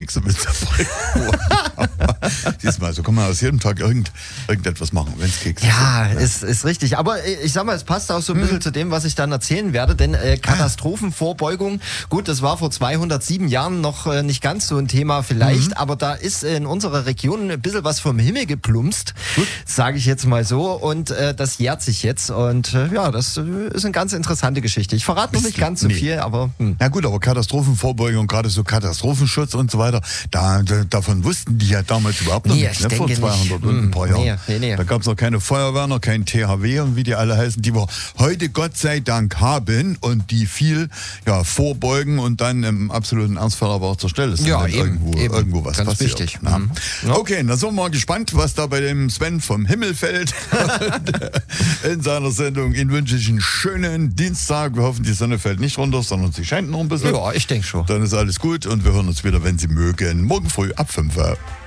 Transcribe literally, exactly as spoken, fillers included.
Kekse mitbringen. Siehst mal, so kann man aus jedem Tag irgend, irgendetwas machen, wenn es Kekse Ja, sind. ist, ist richtig. Aber ich sag mal, es passt auch so ein bisschen hm. zu dem, was ich dann erzählen werde, denn äh, Katastrophenvorbeugung, gut, das war vor zweihundertsieben Jahren noch äh, nicht ganz so ein Thema vielleicht, mhm. aber da ist in unserer Region ein bisschen was vom Himmel geplumpst, sage ich jetzt mal so, und äh, das jährt sich jetzt und äh, ja, das äh, ist eine ganz interessante Geschichte. Ich verrate noch nicht ganz so nee. viel, aber... Hm. Ja gut, aber Katastrophenvorbeugung, gerade so Katastrophenschutz und so weiter, da, da, davon wussten die ja damals überhaupt noch nee, nichts, ne? Vor zweihundert und ein paar nee, Jahren. Nee, nee. Da gab es noch keine Feuerwehr, noch kein T H W und wie die alle heißen, die wir heute Gott sei Dank haben und die viel ja, vorbeugen und dann im absoluten Ernstfall aber auch zur Stelle sind. Ja, eben, irgendwo, eben. irgendwo was ganz passiert. Wichtig. Ja. Mhm. Okay, dann sind wir mal gespannt, was da bei dem Sven vom Himmel fällt in seiner Sendung. Ihnen wünsche ich einen schönen Dienstag. Wir hoffen, die Sonne fällt nicht runter, sondern sie scheint noch ein bisschen. Ja, ich denke schon. Dann ist alles gut und wir hören uns wieder, wenn Sie mögen, morgen früh ab fünf Uhr.